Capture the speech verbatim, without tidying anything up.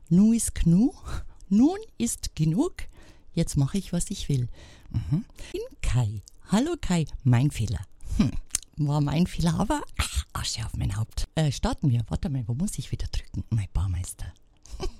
Nu ist gnu, nun ist genug, jetzt mache ich, was ich will. Mhm. In Kai. Hallo Kai, mein Fehler. Hm. War mein Fehler, aber ach, Asche auf mein Haupt. Äh, starten wir. Warte mal, wo muss ich wieder drücken? Mein Baumeister.